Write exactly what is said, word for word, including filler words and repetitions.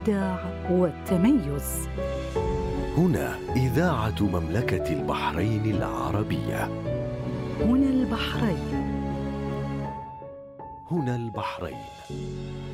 الإبداع والتميز. هنا إذاعة مملكة البحرين العربية. هنا البحرين. هنا البحرين.